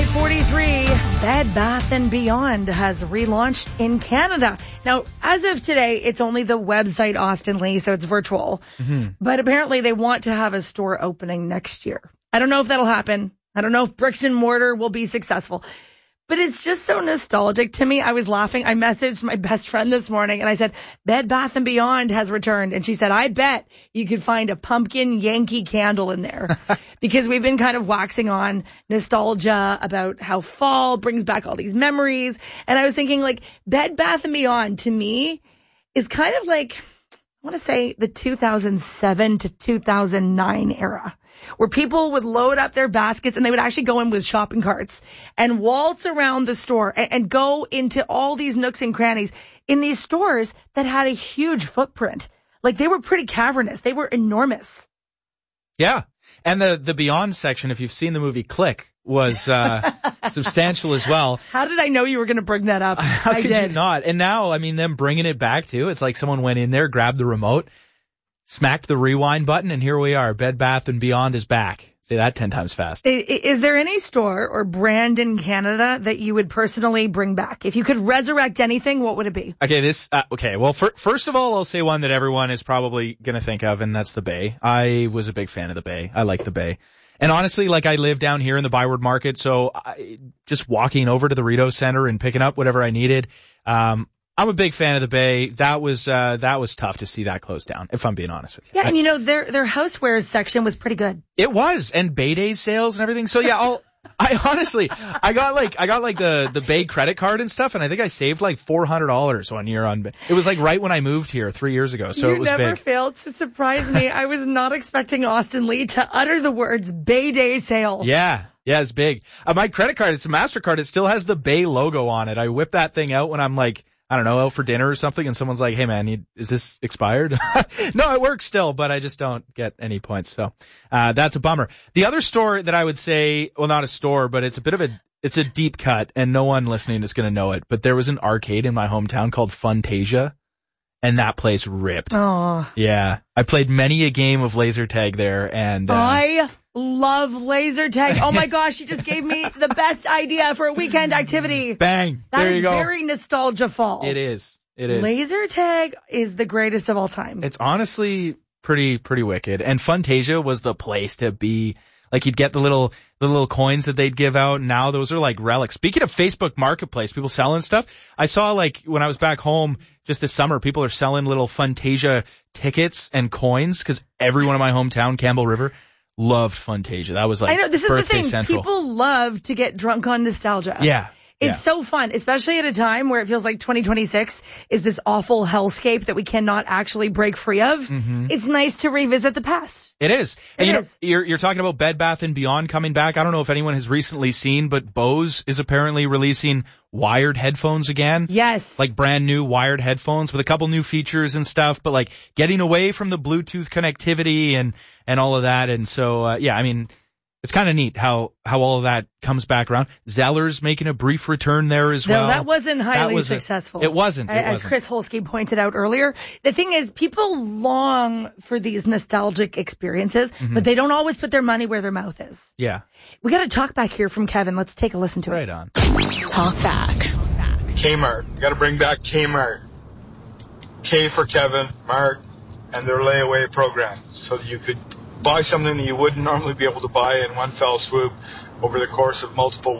8:43, Bed Bath & Beyond has relaunched in Canada. Now, as of today, it's only the website, Austin Lee, so it's virtual. But apparently they want to have a store opening next year. I don't know if that'll happen. I don't know if bricks and mortar will be successful. But it's just so nostalgic to me. I was laughing. I messaged my best friend this morning and I said, Bed Bath & Beyond has returned. And she said, I bet you could find a pumpkin Yankee candle in there. Because we've been kind of waxing on nostalgia about how fall brings back all these memories. And I was thinking, like, Bed Bath & Beyond to me is kind of like, I want to say the 2007 to 2009 era, where people would load up their baskets and they would actually go in with shopping carts and waltz around the store and go into all these nooks and crannies in these stores that had a huge footprint. Like, they were pretty cavernous. They were enormous. Yeah. And the Beyond section, if you've seen the movie Click, was substantial as well. How did I know you were going to bring that up? How could you not? And now, I mean, them bringing it back too. It's like someone went in there, grabbed the remote, smacked the rewind button, and here we are. Bed Bath & Beyond is back. Say that 10 times fast. Is there any store or brand in Canada that you would personally bring back? If you could resurrect anything, what would it be? Okay, well, first of all, I'll say one that everyone is probably going to think of, and that's the Bay. I was a big fan of the Bay. I like the Bay. And honestly, like, I live down here in the Byward Market, so just walking over to the Rideau Center and picking up whatever I needed, I'm a big fan of the Bay. That was tough to see that close down, if I'm being honest with you. Yeah, and you know, their housewares section was pretty good. It was, and Bay Day sales and everything. So yeah, I honestly, I got like the Bay credit card and stuff, and I think I saved like $400 one year on. It was like right when I moved here 3 years ago, so it was big. You never failed to surprise me. I was not expecting Austin Lee to utter the words Bay Day sale. Yeah, it's big. My credit card, it's a MasterCard. It still has the Bay logo on it. I whip that thing out when I'm like, I don't know, out for dinner or something, and someone's like, hey man, is this expired? No, it works still, but I just don't get any points. So, that's a bummer. The other store that I would say, well, not a store, but it's a deep cut, and no one listening is going to know it, but there was an arcade in my hometown called Funtasia, and that place ripped. Oh. Yeah. I played many a game of laser tag there, and I love laser tag. Oh my gosh, you just gave me the best idea for a weekend activity. Bang. There you go. That is very nostalgia-full. It is. Laser tag is the greatest of all time. It's honestly pretty wicked. And Funtasia was the place to be. Like, you'd get the little coins that they'd give out. And now those are like relics. Speaking of Facebook Marketplace, people selling stuff. I saw, like, when I was back home just this summer, people are selling little Funtasia tickets and coins, because everyone in my hometown, Campbell River, loved Funtasia. That was like, I know, this is the thing. Central. People love to get drunk on nostalgia. Yeah. It's so fun, especially at a time where it feels like 2026 is this awful hellscape that we cannot actually break free of. Mm-hmm. It's nice to revisit the past. It is. And you're talking about Bed Bath & Beyond coming back. I don't know if anyone has recently seen, but Bose is apparently releasing wired headphones again. Yes. Like brand new wired headphones with a couple new features and stuff, but like getting away from the Bluetooth connectivity and all of that. And so, I mean, it's kind of neat how all of that comes back around. Zeller's making a brief return there as well. No, that wasn't highly successful. It wasn't. As Chris Holsky pointed out earlier. The thing is, people long for these nostalgic experiences, but they don't always put their money where their mouth is. Yeah. We got a talk back here from Kevin. Let's take a listen to it. Right on. Talk back. Kmart. You got to bring back Kmart. K for Kevin, Mart, and their layaway program, so that you could buy something that you wouldn't normally be able to buy in one fell swoop over the course of multiple